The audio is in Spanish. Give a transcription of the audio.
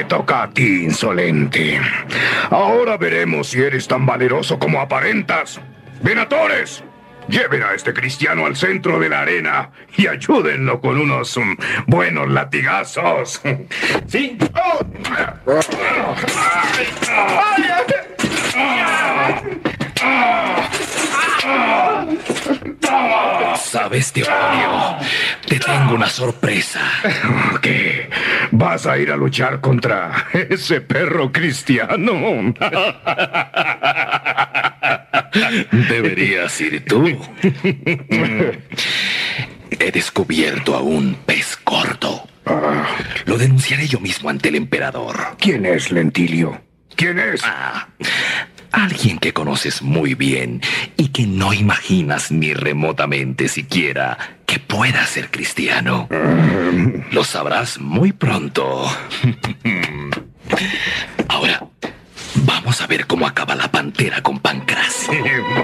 toca a ti, insolente. Ahora veremos si eres tan valeroso como aparentas. ¡Venatores! Lleven a este cristiano al centro de la arena y ayúdenlo con unos buenos latigazos. ¿Sí? ¿Sabes, Teogonio? Te tengo una sorpresa. ¿Qué? ¿Vas a ir a luchar contra ese perro cristiano? Deberías ir tú. He descubierto a un pez gordo. Lo denunciaré yo mismo ante el emperador. ¿Quién es Lentilio? ¿Quién es? Alguien que conoces muy bien y que no imaginas ni remotamente siquiera que pueda ser cristiano. Lo sabrás muy pronto. Ahora, vamos a ver cómo acaba la pantera con Pancracio.